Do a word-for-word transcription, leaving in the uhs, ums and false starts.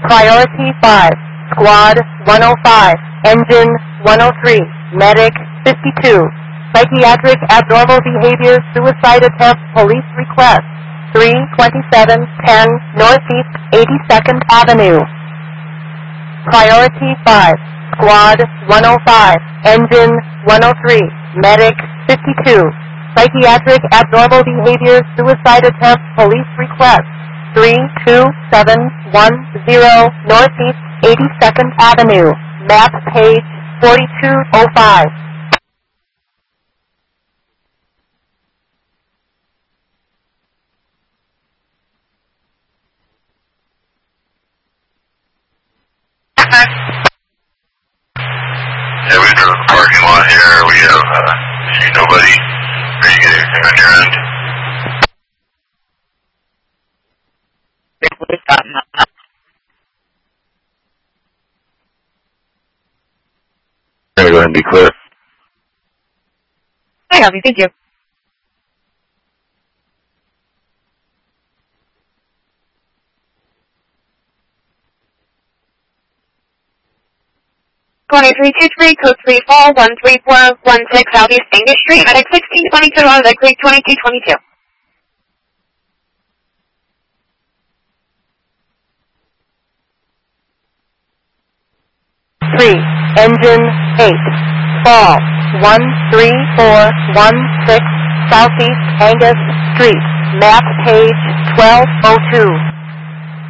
Priority five, Squad one oh five, Engine one oh three, Medic fifty-two, Psychiatric Abnormal Behavior Suicide Attempt Police Request, three twenty-seven ten Northeast eighty-second Avenue. Priority five, Squad one oh five, Engine one oh three, Medic fifty-two, Psychiatric Abnormal Behavior Suicide Attempt Police Request, three two seven one zero Northeast eighty-second Avenue, map page forty-two oh five. Yeah, we've driven the parking lot here. We have uh, seen nobody. Are you getting anything on your end? I'm going to go ahead and be clear. Hi, Elvie. Thank you. twenty-three two three, code three four one three four one six, Southeast English Street, Medic sixteen twenty-two, on the Creek twenty-two twenty-two. three, Engine eight, Fall, one three four one six, Southeast Angus Street, map page twelve oh two.